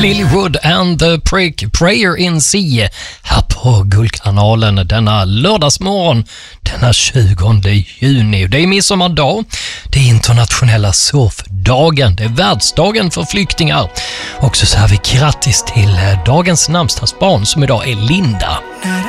Lilywood and the Prick, Prayer in Sea, här på Guldkanalen denna lördagsmorgon, denna 20 juni. Det är midsommardag, det är internationella surfdagen, det är världsdagen för flyktingar. Och så säger vi grattis till dagens namnsdagsbarn som idag är Linda. När